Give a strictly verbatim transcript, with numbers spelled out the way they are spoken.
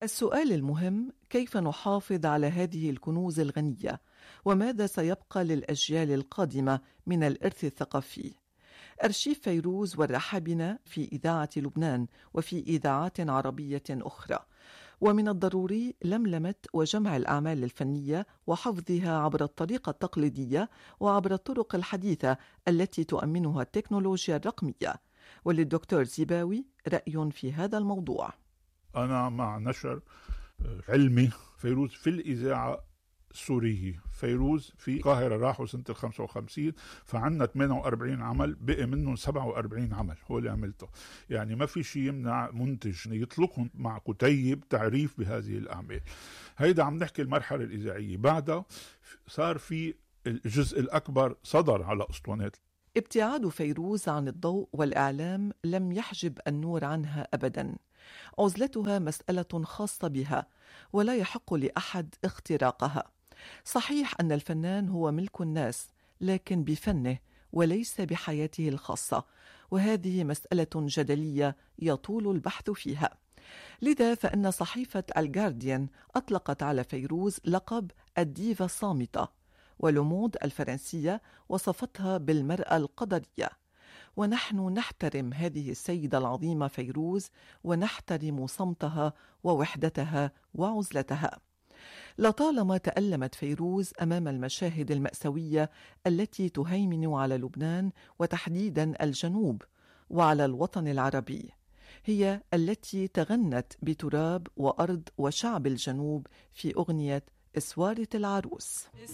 السؤال المهم: كيف نحافظ على هذه الكنوز الغنية؟ وماذا سيبقى للأجيال القادمة من الإرث الثقافي؟ أرشيف فيروز والرحى بنا في إذاعة لبنان وفي إذاعات عربية أخرى، ومن الضروري لملمة وجمع الأعمال الفنية وحفظها عبر الطريقة التقليدية وعبر الطرق الحديثة التي تؤمنها التكنولوجيا الرقمية. وللدكتور زيباوي رأي في هذا الموضوع. أنا مع نشر علمي فيروز في الإذاعة السورية. فيروز في القاهرة راحوا سنة الخمسة وخمسين، فعنا ثمانية وأربعين عمل، بقي منهم سبعة وأربعين عمل هو اللي عملته. يعني ما في شيء يمنع منتج يطلقهم مع كتيب تعريف بهذه الأعمال. هيدا عم نحكي المرحلة الإذاعية. بعدها صار في الجزء الأكبر صدر على أسطوانات. ابتعاد فيروز عن الضوء والإعلام لم يحجب النور عنها أبدا. عزلتها مسألة خاصة بها ولا يحق لأحد اختراقها. صحيح أن الفنان هو ملك الناس، لكن بفنه وليس بحياته الخاصة، وهذه مسألة جدلية يطول البحث فيها. لذا فإن صحيفة الجارديان أطلقت على فيروز لقب الديفا الصامتة، ولوموند الفرنسية وصفتها بالمرأة القدرية. ونحن نحترم هذه السيدة العظيمة فيروز، ونحترم صمتها ووحدتها وعزلتها. لطالما تألمت فيروز أمام المشاهد المأساوية التي تهيمن على لبنان وتحديدا الجنوب وعلى الوطن العربي. هي التي تغنت بتراب وأرض وشعب الجنوب في أغنية إسوارة العروس.